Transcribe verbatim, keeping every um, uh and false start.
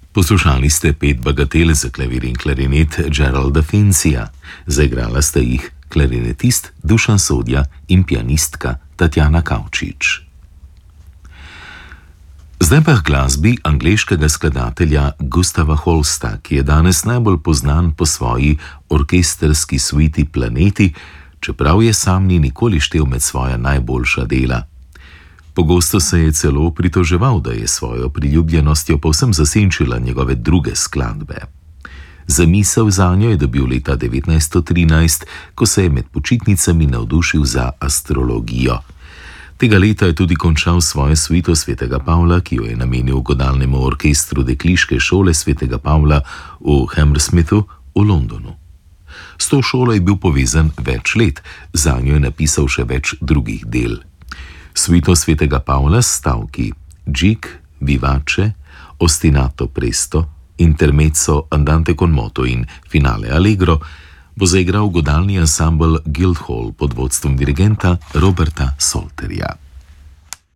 Poslušali ste pet bagatel za klavir in klarinet Geralda Fincija. Zaigrala sta jih klarinetist Dušan Sodja in pianistka Tatjana Kavčič. Zdaj pa k glasbi angleškega skladatelja Gustava Holsta, ki je danes najbolj poznan po svoji orkestrski suiti Planeti, čeprav je sam ni nikoli štel med svoja najboljša dela. Pogosto se je celo pritoževal, da je svojo priljubljenostjo povsem zasenčila njegove druge skladbe. Zamisel zanjo je dobil leta devetnajststo trinajst, ko se je med počitnicami navdušil za astrologijo. Tega leta je tudi končal svojo suito Svetega Pavla, ki jo je namenil godalnemu orkestru dekliške šole Svetega Pavla v Hammersmithu v Londonu. S to šolo je bil povezan več let, zanjo je napisal še več drugih del. Suito Svetega Pavla s stavki Gig, Vivace, Ostinato Presto, Intermezzo Andante con moto in Finale Allegro bo zaigral godalni ansambel Guildhall pod vodstvom dirigenta Roberta Solterja.